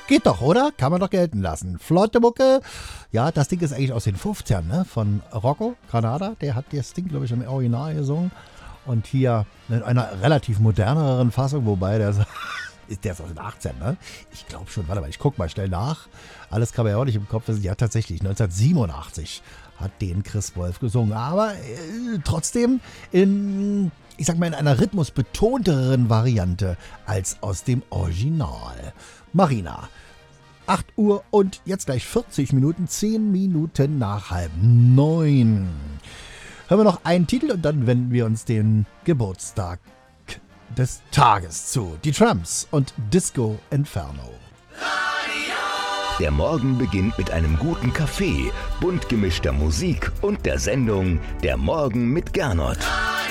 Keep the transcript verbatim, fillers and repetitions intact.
Geht doch, oder? Kann man doch gelten lassen. Flotte Mucke. Ja, das Ding ist eigentlich aus den fünfzigern, ne? Von Rocco Granada. Der hat das Ding, glaube ich, im Original gesungen. Und hier in einer relativ moderneren Fassung, wobei der ist der ist aus den achtzehn, ne? Ich glaube schon. Warte mal, ich guck mal schnell nach. Alles kann man ja auch nicht im Kopf wissen. Ja, tatsächlich, neunzehnhundertsiebenundachtzig hat den Chris Wolf gesungen. Aber äh, trotzdem in, ich sag mal, in einer rhythmusbetonteren Variante als aus dem Original. Marina. acht Uhr und jetzt gleich vierzig Minuten, zehn Minuten nach halb neun. Hören wir noch einen Titel und dann wenden wir uns den Geburtstag des Tages zu. Die Tramps und Disco Inferno. Der Morgen beginnt mit einem guten Kaffee, bunt gemischter Musik und der Sendung Der Morgen mit Gernot.